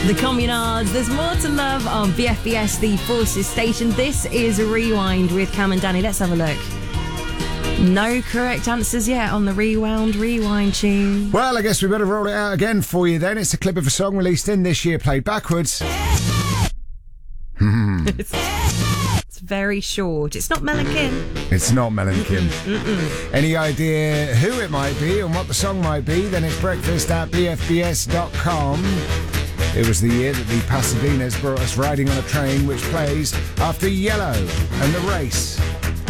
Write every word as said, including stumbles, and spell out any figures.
The Communards. There's more to love on B F B S, the Forces station. This is Rewind with Cam and Danny. Let's have a look. No correct answers yet on the Rewound Rewind tune. Well, I guess we better roll it out again for you then. It's a clip of a song released in this year, played backwards. Hmm. it's, it's very short. It's not Mel and Kim. It's not Mel and Kim. Mm-mm. Any idea who it might be and what the song might be? Then it's breakfast at b f b s dot com. It was the year that the Pasadenas brought us Riding on a Train, which plays after Yellow and The Race.